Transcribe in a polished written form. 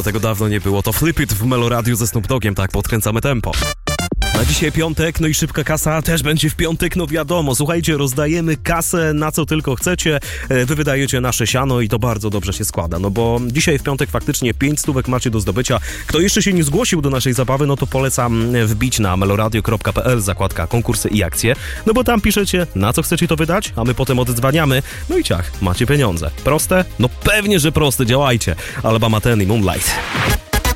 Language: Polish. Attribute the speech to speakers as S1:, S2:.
S1: tego dawno nie było. To Flip It w Meloradiu ze Snoop Doggiem, tak, podkręcamy tempo. Na dzisiaj piątek, no i szybka kasa też będzie w piątek, no wiadomo. Słuchajcie, rozdajemy kasę na co tylko chcecie, wy wydajecie nasze siano i to bardzo dobrze się składa, no bo dzisiaj w piątek faktycznie 5 stówek macie do zdobycia. Kto jeszcze się nie zgłosił do naszej zabawy, no to polecam wbić na meloradio.pl, zakładka konkursy i akcje, no bo tam piszecie, na co chcecie to wydać, a my potem oddzwaniamy, no i ciach, macie pieniądze. Proste? No pewnie, że proste, działajcie. Alabama Ten i Moonlight.